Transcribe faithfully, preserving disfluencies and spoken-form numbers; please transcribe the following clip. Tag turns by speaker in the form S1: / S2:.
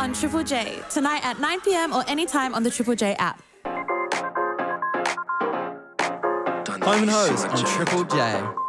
S1: on Triple J, tonight at nine p.m. or anytime on the Triple J app.
S2: Home and Hose on Triple J.